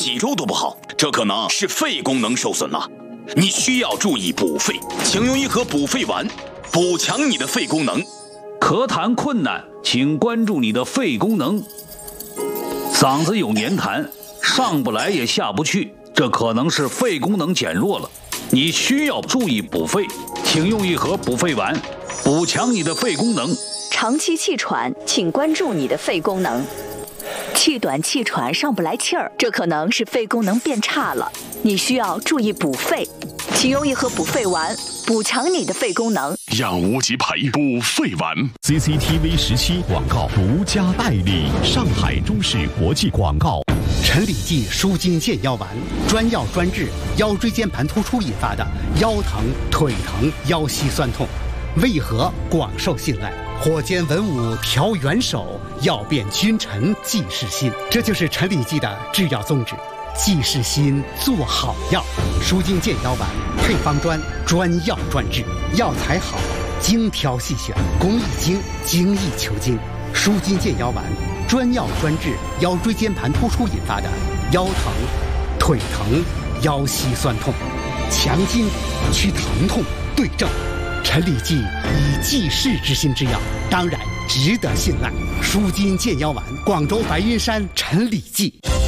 几周都不好，这可能是肺功能受损了。你需要注意补肺，请用一盒补肺丸，补强你的肺功能。 咳痰困难，请关注你的肺功能。嗓子有黏痰，上不来也下不去，这可能是肺功能减弱了。你需要注意补肺，请用一盒补肺丸，补强你的肺功能。 长期气喘，请关注你的肺功能。气短气喘上不来气儿，这可能是肺功能变差了，你需要注意补肺，请用一盒补肺丸，补强你的肺功能。 养无极培补肺丸。 CCTV 17广告独家代理，上海中视国际广告。 陈李济舒筋健腰丸，专药专治腰椎间盘突出引发的腰疼、腿疼、腰膝酸痛，为何广受信赖？火箭文武调元首，药变君臣济世心。这就是陈李济的制药宗旨，济世心，做好药。舒筋健腰丸配方专，专药专治，药材好，精挑细选，工艺精，精益求精。舒筋健腰丸专药专治腰椎间盘突出引发的腰疼、腿疼、腰膝酸痛，强筋祛疼痛，对症。陈李济以济世之心之药，当然值得信赖。舒筋健腰丸，广州白云山陈李济。